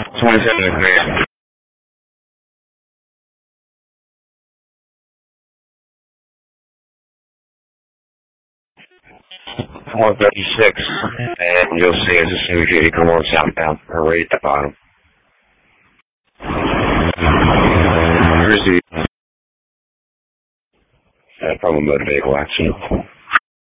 27 grand. 436, and you'll see as soon as you come on southbound, or right at the bottom. Here's the problem motor vehicle accident.